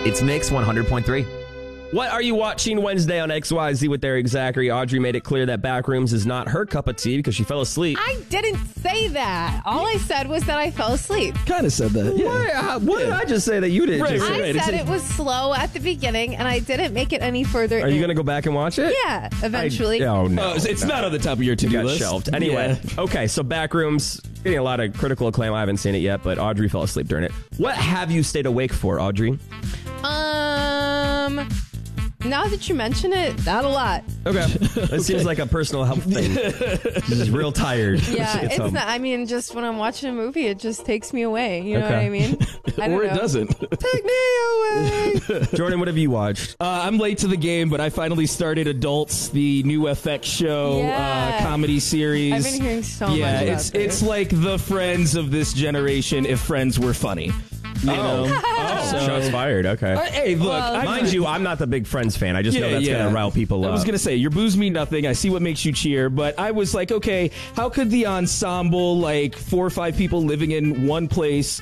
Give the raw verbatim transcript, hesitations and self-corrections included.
It's Mix one hundred point three. What are you watching Wednesday on X Y Z with Eric Zachary? Audrey made it clear that Backrooms is not her cup of tea because she fell asleep. I didn't say that. All I said was that I fell asleep. Kind of said that. Yeah. What, uh, what did I just say that you didn't Right, just I say? right. said it was slow at the beginning, and I didn't make it any further. Are you going to go back and watch it? Yeah, eventually. I, oh, no. Oh, it's no. not on the top of your It to-do got list. shelved. Anyway, Yeah. okay, so Backrooms, getting a lot of critical acclaim. I haven't seen it yet, but Audrey fell asleep during it. What have you stayed awake for, Audrey? Um, now that you mention it, not a lot. Okay. It seems like a personal health thing. She's real tired. Yeah, It's it's home. not. I mean, just when I'm watching a movie, it just takes me away. You know Okay. what I mean? I don't Or it know. doesn't. Take me away. Jordan, what have you watched? Uh, I'm late to the game, but I finally started Adults, the new F X show, Yeah. uh, comedy series. I've been hearing so much Yeah, about it's this. it's like the Friends of this generation if Friends were funny. You know? Oh, So- shots fired. Okay. Uh, hey, look, Well, I Mind you, I'm not the big Friends fan. I just know Yeah, that's yeah. going to rile people I up. was going to say, your booze mean nothing. I see what makes you cheer. But I was like, okay, how could the ensemble, like four or five people living in one place,